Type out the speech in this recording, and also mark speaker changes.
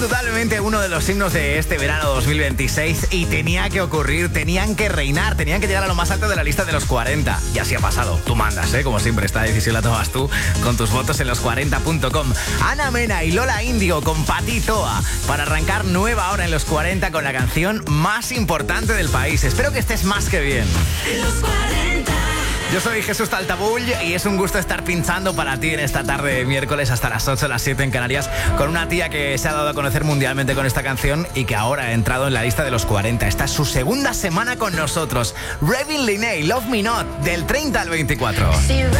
Speaker 1: Totalmente uno de los himnos de este verano 2026 y tenía que ocurrir, tenían que reinar, tenían que llegar a lo más alto de la lista de los 40. Y así ha pasado. Tú mandas, como siempre, esta decisión la tomas tú con tus votos en los40.com. Ana Mena y Lola Índigo con Pati Toa para arrancar nueva hora en los 40 con la canción más importante del país. Espero que estés más que bien.
Speaker 2: En los 40.
Speaker 1: Yo soy Jesús Taltabull y es un gusto estar pinchando para ti en esta tarde de miércoles hasta las 8, las 7 en Canarias, con una tía que se ha dado a conocer mundialmente con esta canción y que ahora ha entrado en la lista de los 40. Esta es su segunda semana con nosotros. Ravin Linney, Love Me Not, del 30 al 24.